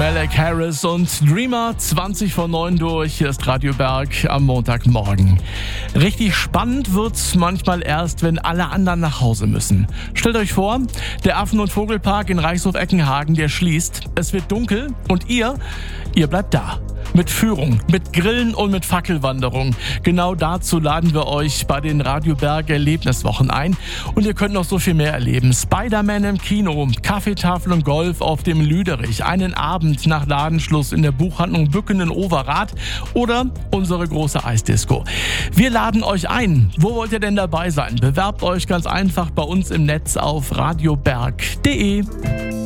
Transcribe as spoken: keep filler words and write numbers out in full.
Malek Harris und Dreamer, zwanzig vor neun durch. Hier ist Radio Berg am Montagmorgen. Richtig spannend wird's manchmal erst, wenn alle anderen nach Hause müssen. Stellt euch vor, der Affen- und Vogelpark in Reichshof-Eckenhagen, der schließt. Es wird dunkel und ihr, ihr bleibt da. Mit Führung, mit Grillen und mit Fackelwanderung. Genau dazu laden wir euch bei den Radio Berg Erlebniswochen ein. Und ihr könnt noch so viel mehr erleben. Spider-Man im Kino, Kaffeetafel und Golf auf dem Lüderich, einen Abend nach Ladenschluss in der Buchhandlung Bücken in Overath oder unsere große Eisdisco. Wir laden euch ein. Wo wollt ihr denn dabei sein? Bewerbt euch ganz einfach bei uns im Netz auf radioberg punkt de.